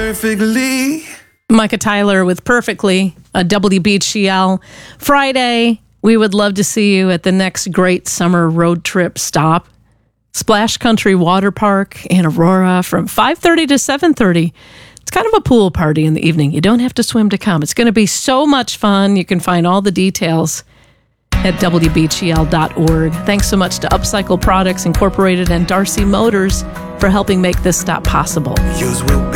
perfectly. Micah Tyler with Perfectly, a WBCL Friday. We would love to see you at the next great summer road trip stop. Splash Country Water Park in Aurora from 5:30 to 7:30. It's kind of a pool party in the evening. You don't have to swim to come. It's going to be so much fun. You can find all the details at WBGL.org. Thanks so much to Upcycle Products Incorporated and Darcy Motors for helping make this stop possible. Yours will be